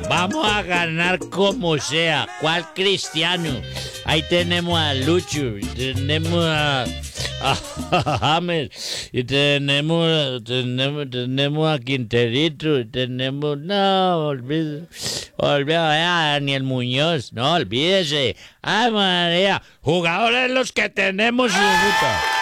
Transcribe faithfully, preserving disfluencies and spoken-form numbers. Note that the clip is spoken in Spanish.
Vamos a ganar como sea. ¿Cuál Cristiano? Ahí tenemos a Lucho, y tenemos a, a James, y tenemos, tenemos, tenemos a Quinterito, y tenemos... No, olvídese. Olvídese a Daniel Muñoz. No, olvídese. Ay, María. Jugadores los que tenemos, señorita.